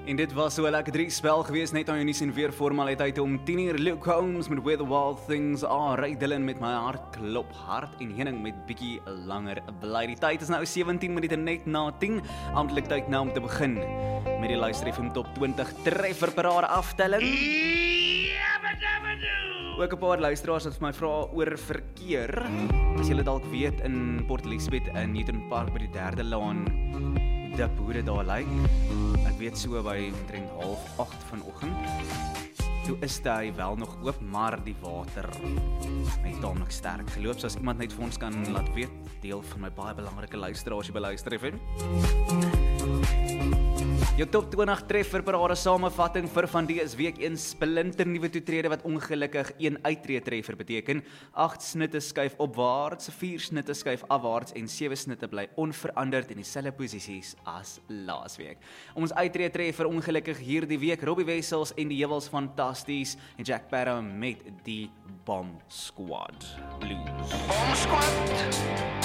En dit was so 'n lekker 3 spel gewees, net aan jou nuus en weer formaliteit om 10:00 Luke Combs met Where the Wild Things Are, Ray Dillon met My Hart Klop Hard en Henning met bietjie langer bly. Die tyd is nou 17 minute net na 10, amptelik tyd nou om te begin met die Luister FM Top 20 treffer parade aftelling. Ook 'n paar luisteraars wat my vra oor verkeer. As julle dalk weet, in Port Elizabeth in Newton Park by die 3de laan, dip hoe dit daar lyk. Ek weet so by omtrent 7:30 vanoggend. Toe is hy wel nog oop, maar die water is taamlik sterk geloop. So as iemand net vir ons kan laat weet, deel van my baie belangrike luisteraars by Luister FM. Jou top 20 treffer parade samevatting vir van die is week 1 splinter nuwe toetrede wat ongelukkig 1 uittreë treffer beteken. 8 snitte skuif opwaarts, 4 snitte skuif afwaarts en 7 snitte bly onveranderd in dieselfde posisies as laasweek. Ons uittreë treffer ongelukkig hierdie week Robbie Wessels en die Heuwels Fantasties en Jack Barrow met die Bomb Squad Blues. Bomb Squad.